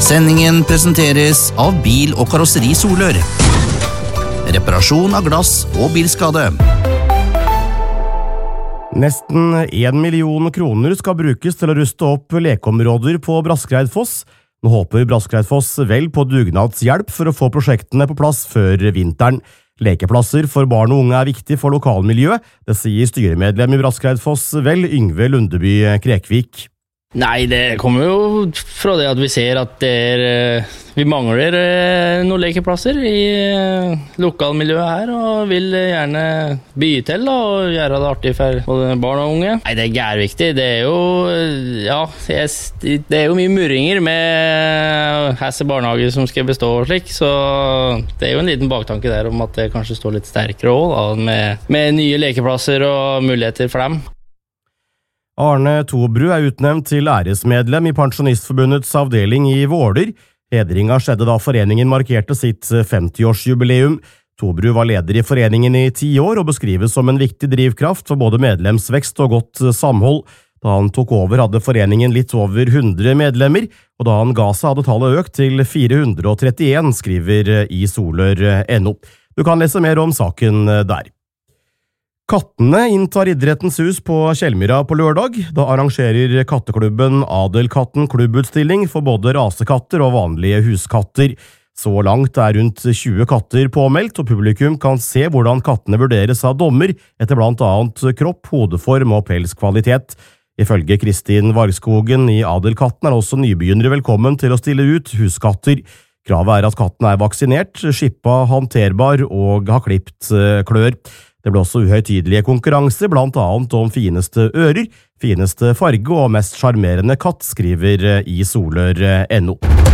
Sendingen presenteres av Bil- og Karosseri Solør. Reparasjon av glass og bilskade. Nesten 1 million kroner skal brukes til å ruste opp lekeområder på Braskereidfoss. Nå håper Braskereidfoss vel på dugnadshjelp for å få prosjektene på plass før vinteren. Lekeplasser for barn og unge er viktig for lokalmiljøet, det sier styremedlem i Braskereidfoss vel, Yngve Lundeby Krekvik. Nei, det kommer jo fra det at vi ser at vi mangler noen lekeplasser i lokalmiljøet her, og vil gjerne by til og gjøre det artig for både barn og unge. Nei, det er viktig. Det er jo mye murringer med hesse barnehager som skal bestå og slik, så det er jo en liten baktanke der om at det kanskje står litt sterkere også, med nye lekeplasser og muligheter for dem. Arne Tobru er utnevnt til æresmedlem i Pensjonistforbundets avdeling i Våler. Hedringa skjedde da foreningen markerte sitt 50-årsjubileum. Tobru var leder i foreningen i 10 år og beskrives som en viktig drivkraft for både medlemsvekst og godt samhold. Da han tok over hadde foreningen litt over 100 medlemmer, og da han ga seg hadde tallet økt til 431, skriver i Solør.no. Du kan lese mer om saken der. Kattene inntar Idrettens hus på Kjellmyra på lørdag. Da arrangerer katteklubben Adelkatten klubbutstilling for både rasekatter og vanlige huskatter. Så langt er rundt 20 katter påmeldt, og publikum kan se hvordan kattene vurderes av dommer etter blant annet kropp, hodeform og pelskvalitet. Ifølge Kristin Vargskogen i Adelkatten er også nybegynnere velkommen til å stille ut huskatter. Kravet er at katten er vaksinert, skippa, hanterbar og har klipt klør. Det ble også uhøytidelige konkurranser, blant annet om fineste ører, fineste farge og mest sjarmerende katt, skriver i Solør.no.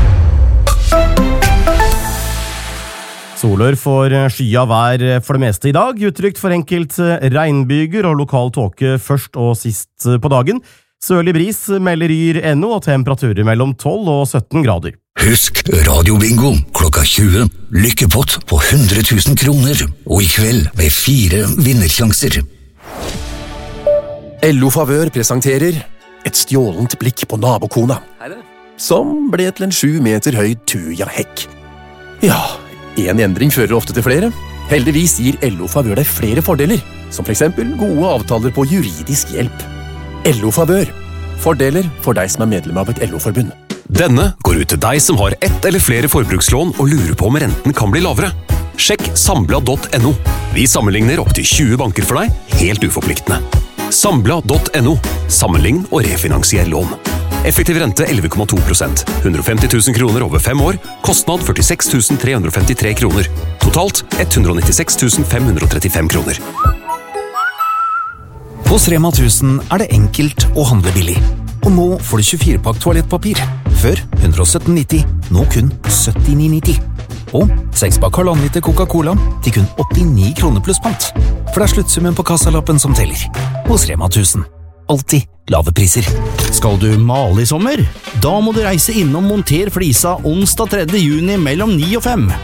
Solør får skya vær for det meste i dag, utrygt for enkelt regnbyger og lokal tåke først og sist på dagen. Sørlig bris melder Yr.no og temperaturer mellom 12 og 17 grader. Husk radiobingo klokka 20. Lykkepott på 100 000 kroner, og i kveld med 4 vinnersjanser. LO Favør presenterer et stjålent blikk på nabokona, som ble til en 7 meter høy tuja-hekk. Ja, en endring fører ofte til flere. Heldigvis gir LO Favør deg flere fordeler, som for eksempel gode avtaler på juridisk hjelp. LO Favør. Fordeler for deg som er medlem av et LO-forbund. Denne går ut til deg som har ett eller flere forbrukslån og lurer på om renten kan bli lavere. Sjekk Sambla.no. Vi sammenligner opp til 20 banker for deg, helt uforpliktende. Sambla.no. Sammenlign og refinansier lån. Effektiv rente 11,2%. 150 000 kroner over 5 år. Kostnad 46 353 kroner. Totalt 196 535 kroner. Hos Rema 1000 er det enkelt å handle billig. Og nå får du 24-pakk toalettpapir. Før 117,90, nå kun 79,90. Og 6-pakk 1,5 liter Coca-Cola til kun 89 kroner pluss pant. For det er sluttsummen på kassalappen som teller. Hos Rema 1000. Alltid lave priser. Skal du male i sommer? Da må du reise innom Monter Flisa onsdag 3. juni mellom 9 og 5.